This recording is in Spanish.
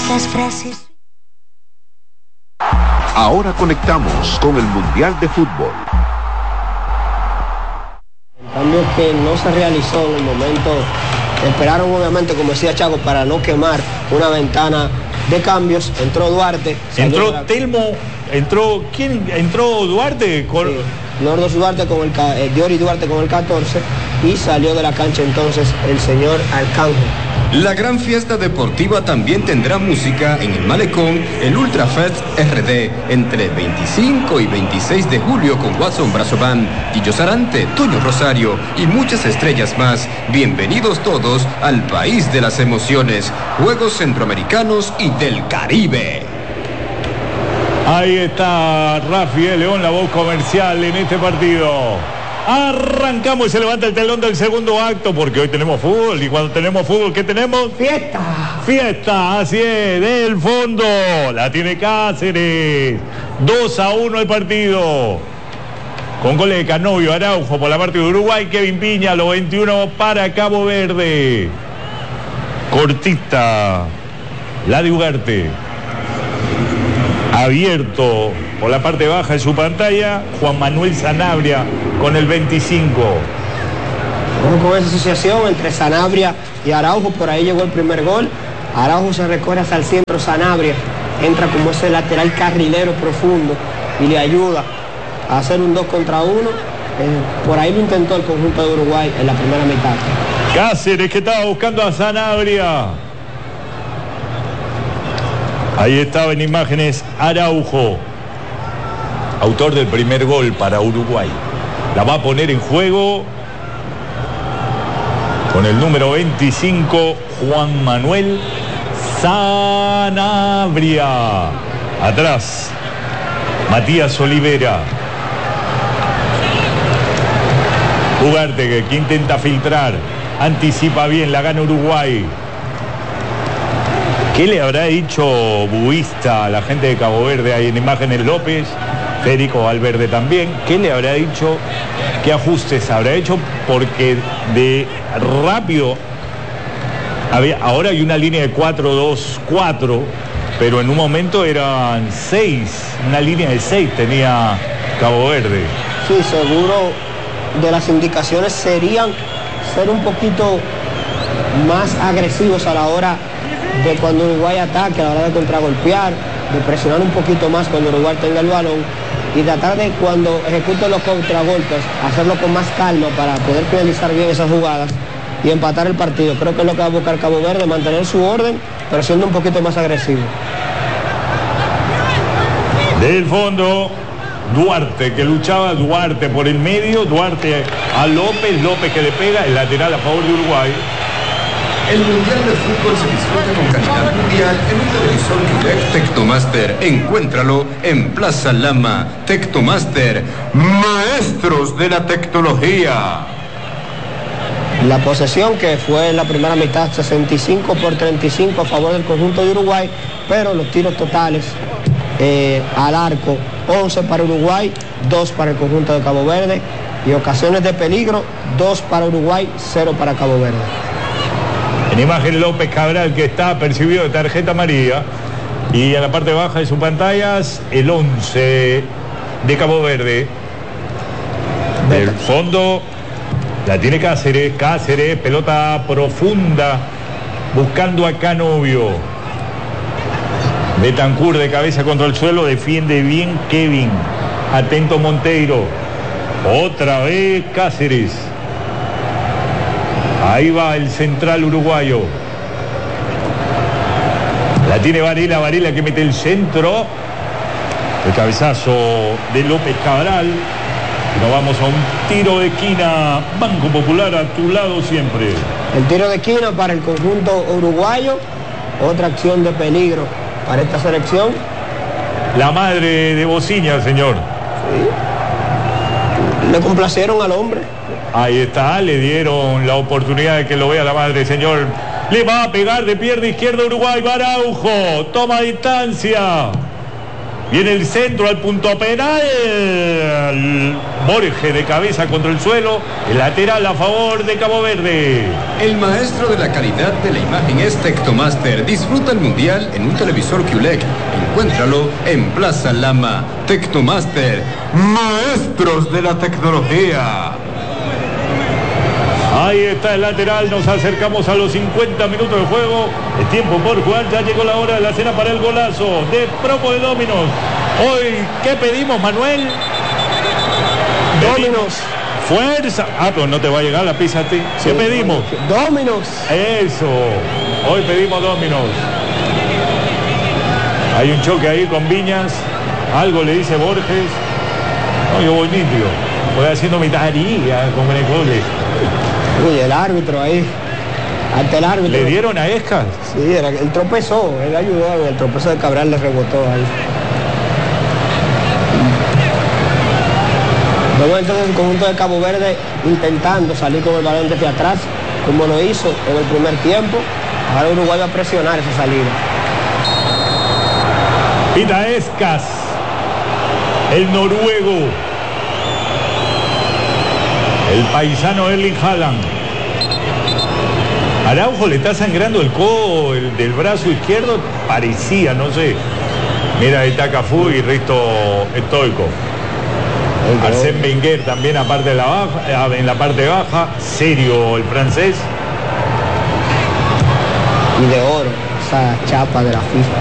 esas frases. Ahora conectamos con el Mundial de Fútbol. El cambio que no se realizó en el momento, esperaron obviamente, como decía Chaco, para no quemar una ventana de cambios. Entró Duarte. Entró Telmo, ¿quién? Entró Duarte con... Sí. Nordos Duarte con Diori Duarte con el 14 y salió de la cancha entonces el señor Arcángel. La gran fiesta deportiva también tendrá música en el Malecón, el Ultra Fest RD, entre 25 y 26 de julio con Watson Brazo Band, Guillo Sarante, Toño Rosario y muchas estrellas más. Bienvenidos todos al país de las emociones, Juegos Centroamericanos y del Caribe. Ahí está Rafael León, la voz comercial en este partido. Arrancamos y se levanta el telón del segundo acto porque hoy tenemos fútbol y cuando tenemos fútbol, ¿qué tenemos? ¡Fiesta! Fiesta, así es, del fondo. La tiene Cáceres. 2-1 el partido. Con goles de Canovio, Araujo por la parte de Uruguay, Kevin Piña, los 21 para Cabo Verde. Cortista, la de Ugarte. Abierto por la parte baja de su pantalla, Juan Manuel Sanabria con el 25. Con esa asociación entre Sanabria y Araujo, por ahí llegó el primer gol. Araujo se recorre hasta el centro, Sanabria entra como ese lateral carrilero profundo y le ayuda a hacer un 2 contra 1. Por ahí lo intentó el conjunto de Uruguay en la primera mitad. Cáceres, que estaba buscando a Sanabria. Ahí estaba en imágenes Araujo, autor del primer gol para Uruguay. La va a poner en juego con el número 25, Juan Manuel Sanabria. Atrás, Matías Olivera. Ugarte, que intenta filtrar, anticipa bien, la gana Uruguay. ¿Qué le habrá dicho Buista a la gente de Cabo Verde? Ahí en imágenes López, Federico Valverde también. ¿Qué le habrá dicho? ¿Qué ajustes habrá hecho? Porque de rápido, ahora hay una línea de 4-2-4, pero en un momento eran 6, una línea de 6 tenía Cabo Verde. Sí, seguro de las indicaciones serían ser un poquito más agresivos a la hora de cuando Uruguay ataque, a la hora de contragolpear, de presionar un poquito más cuando Uruguay tenga el balón y tratar de, cuando ejecuten los contragolpes, hacerlo con más calma para poder finalizar bien esas jugadas y empatar el partido. Creo que es lo que va a buscar Cabo Verde, mantener su orden, pero siendo un poquito más agresivo. Del fondo, Duarte, que luchaba, Duarte por el medio, Duarte a López, López que le pega, el lateral a favor de Uruguay. El Mundial de Fútbol se disfruta con calidad mundial en un televisor QLED Tectomaster. Encuéntralo en Plaza Lama. Tectomaster, maestros de la tecnología. La posesión, que fue en la primera mitad 65-35 a favor del conjunto de Uruguay, pero los tiros totales al arco, 11 para Uruguay, 2 para el conjunto de Cabo Verde, y ocasiones de peligro, 2 para Uruguay, 0 para Cabo Verde. En imagen López Cabral, que está percibido de tarjeta amarilla, y en la parte baja de sus pantallas el 11 de Cabo Verde. Del fondo la tiene Cáceres, pelota profunda buscando a Canovio. Betancur de cabeza contra el suelo, defiende bien Kevin. Atento Monteiro. Otra vez Cáceres. Ahí va el central uruguayo. La tiene Varela, Varela que mete el centro. El cabezazo de López Cabral. Y nos vamos a un tiro de esquina. Banco Popular a tu lado siempre. El tiro de esquina para el conjunto uruguayo. Otra acción de peligro para esta selección. La madre de Bociña, señor. Sí. Le complacieron al hombre. Ahí está, le dieron la oportunidad de que lo vea la madre, señor. Le va a pegar de pierna izquierda Uruguay, Araujo, toma distancia. Viene el centro al punto penal. Borges de cabeza contra el suelo. El lateral a favor de Cabo Verde. El maestro de la calidad de la imagen es Tectomaster. Disfruta el mundial en un televisor QLED. Encuéntralo en Plaza Lama. Tectomaster, maestros de la tecnología. Ahí está el lateral, nos acercamos a los 50 minutos de juego. El tiempo por jugar, ya llegó la hora de la cena para el golazo de Promo de Dominos. Hoy, ¿qué pedimos, Manuel? Dominos. Fuerza. Pero no te va a llegar la pizza a ti. ¿Qué pedimos? Dominos. Eso. Hoy pedimos Dominos. Hay un choque ahí con Viñas. Algo le dice Borges. No, yo voy limpio. Voy haciendo mi tarea con Menecole. Uy, el árbitro ahí. Ante el árbitro. ¿Le dieron a Escas? Sí, él tropezó. Él ayudó. El tropezo de Cabral le rebotó ahí. Vemos entonces el conjunto de Cabo Verde intentando salir con el balón desde atrás, como lo hizo en el primer tiempo. Ahora Uruguay va a presionar esa salida. Pita Escas, el noruego, el paisano Erling Haaland. Araujo le está sangrando el codo del brazo izquierdo, parecía, no sé. Mira, ahí está Cafú y Risto Stoico. Arsène Wenger también aparte de en la parte baja, serio el francés. Y de oro, esa chapa de la FIFA.